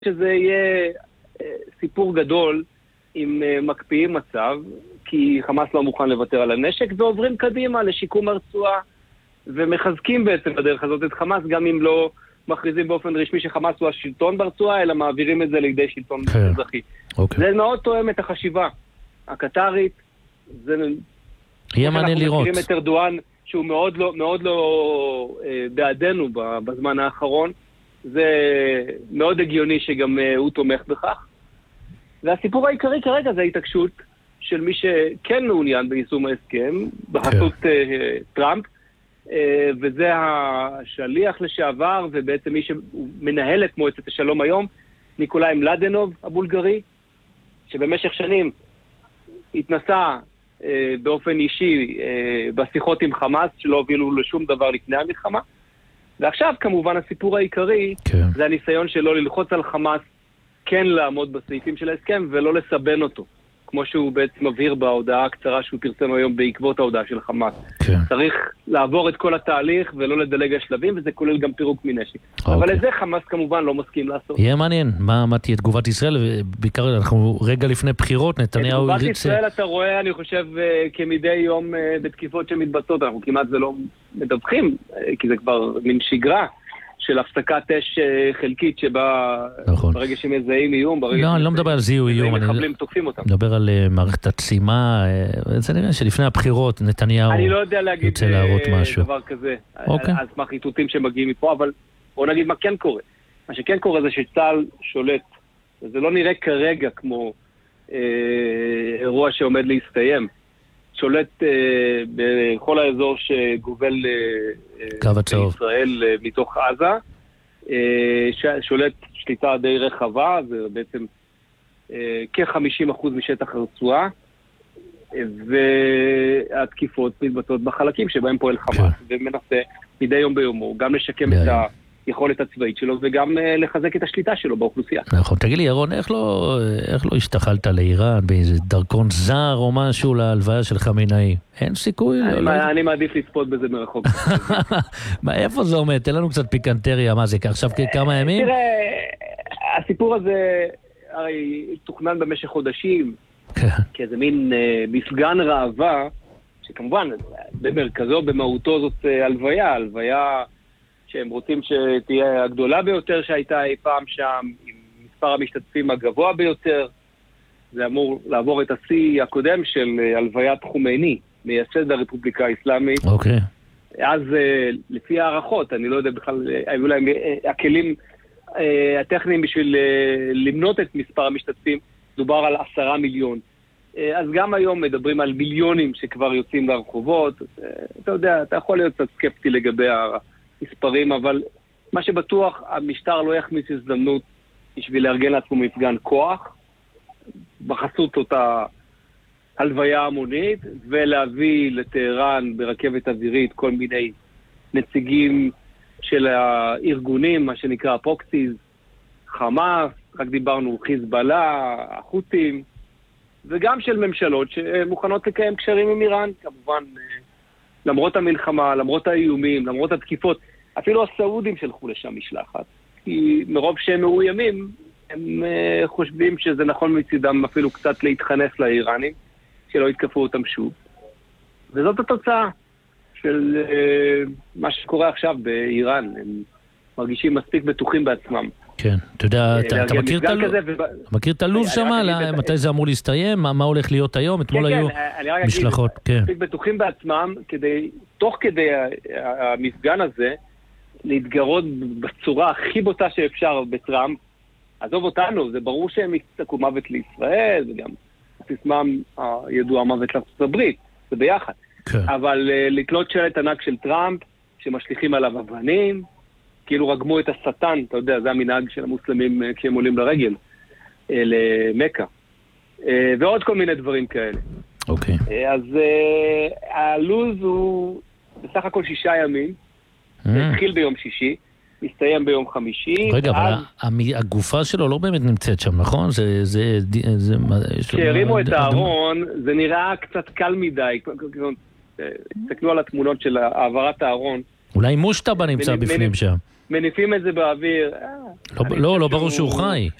שזה יהיה סיפור גדול אם מקפיאים מצב, כי חמאס לא מוכן לוותר על הנשק, ועוברים קדימה לשיקום הרצועה, ומחזקים בעצם בדרך הזאת את חמאס, גם אם לא מכריזים באופן רשמי שחמאס הוא השלטון ברצועה, אלא מעבירים את זה לידי שלטון אזרחי. זה מאוד תואם את החשיבה הקטרית, זה... יהיה מעניין לראות. אנחנו מכירים את ארדואן, שהוא מאוד לא בעדנו בזמן האחרון, זה מאוד הגיוני שגם הוא תומך בכך. והסיפור העיקרי כרגע זה ההתעקשות של מי שכן מעוניין ביישום ההסכם, בחסות טראמפ, וזה השליח לשעבר, ובעצם מי שמנהל את מועצת השלום היום, ניקולאי מלדנוב הבולגרי, שבמשך שנים התנסה באופן אישי בשיחות עם חמאס, שלא הובילו לשום דבר לפני המלחמה. ועכשיו כמובן הסיפור העיקרי זה הניסיון שלו ללחוץ על חמאס כן לעמוד בסעיפים של ההסכם ולא לסבן אותו, כמו שהוא בעצם מבהיר בהודעה הקצרה שהוא פרסם היום בעקבות ההודעה של חמאס. צריך לעבור את כל התהליך ולא לדלג השלבים, וזה כולל גם פירוק מנשק. אבל את זה חמאס כמובן לא מסכים לעשות. יהיה מעניין, מה תהיה תגובת ישראל, ובעיקר אנחנו רגע לפני בחירות, נתניהו... תגובת ישראל אתה רואה, אני חושב, כמדי יום בתקיפות שמתבצעות, אנחנו כמעט זה לא מדווחים, כי זה כבר מין שגרה של הפסקת אש חלקית שבה ברגע שמזהים איום, לא, אני לא מדבר על זיהוי איום, אני מדבר על מערכת עצימה, זה נראה שלפני הבחירות נתניהו אני לא יודע להגיד דבר כזה, על סמך איתותים שמגיעים מפה, אבל בואו נגיד מה כן קורה. מה שכן קורה זה שצה"ל שולט, וזה לא נראה כרגע כמו אירוע שעומד להסתיים, שולט בכל האזור שגובל בישראל מתוך עזה, שולט שליטה די רחבה, זה בעצם כ-50% משטח הרצועה, והתקיפות מתבצעות בחלקים שבהם פועל חמאס, ומנסה מדי יום ביומו גם לשקם את היכולת הצבאית שלו וגם לחזק את השליטה שלו באוכלוסייה. נכון, תגיד לי ירון, איך לא השתחלת לאיראן באיזה דרכון זר או משהו להלוויה של חמינאי? אין סיכוי? אני מעדיף לצפות בזה מרחוק. איפה זה עומד? תן לנו קצת פיקנטריה, מה זה עכשיו כמה ימים? תראה, הסיפור הזה הרי תוכנן במשך חודשים, כאיזה מין מפגן ראווה, שכמובן במרכזו, במהותו זאת הלוויה שהם רוצים שתהיה הגדולה ביותר שהייתה אי פעם שם, עם מספר המשתתפים הגבוה ביותר. זה אמור לעבור את השיא הקודם של הלוויית חומייני, מייסד הרפובליקה האסלאמית. אוקיי. אז לפי הערכות, אני לא יודע בכלל, היו להם הכלים הטכניים בשביל למנות את מספר המשתתפים, דובר על 10 מיליון. אז גם היום מדברים על מיליונים שכבר יוצאים לרחובות. אתה יודע, אתה יכול להיות קצת סקפטי לגבי מספרים, אבל מה שבטוח, המשטר לא יחמיץ הזדמנות בשביל לארגן לעצמו מפגן כוח, בחסות אותה הלוויה המונית, ולהביא לטהרן ברכבת אווירית כל מיני נציגים של הארגונים, מה שנקרא הפרוקסיז, חמאס, רק דיברנו חיזבאללה, החות'ים, וגם של ממשלות שמוכנות לקיים קשרים עם איראן, כמובן למרות המלחמה, למרות האיומים, למרות התקיפות. אפילו הסעודים שלחו לשם משלחת, כי מרוב שהם מאוימים, הם חושבים שזה נכון מצידם אפילו קצת להתחנף לאיראנים, שלא יתקפו אותם שוב. וזאת התוצאה של מה שקורה עכשיו באיראן. הם מרגישים מספיק בטוחים בעצמם. כן, אתה יודע, אתה מכיר את הלו"ז שם? מתי זה אמור להסתיים? מה הולך להיות היום? אתמול היו משלחות. הם מספיק בטוחים בעצמם, תוך כדי המפגן הזה, להתגרות בצורה הכי בוטה שאפשר בטראמפ. עזוב אותנו, זה ברור שהם יצטקו מוות לישראל, וגם הסיסמה הידועה מוות לארצות הברית, זה ביחד. אבל לתלות שלט ענק של טראמפ, שמשליכים עליו אבנים, כאילו רגמו את השטן, אתה יודע, זה המנהג של המוסלמים כשהם עולים לרגל, למכה. ועוד כל מיני דברים כאלה. אוקיי. אז הלוז הוא בסך הכל 6 ימים, זה התחיל ביום שישי, מסתיים ביום חמישי. רגע, אבל הגופה שלו לא באמת נמצאת שם, נכון? כשהרימו את הארון, זה נראה קצת קל מדי. תסתכלו על התמונות של העברת הארון. אולי מושטבה נמצא בפנים שם. מניפים את זה באוויר. לא ברור שהוא חי.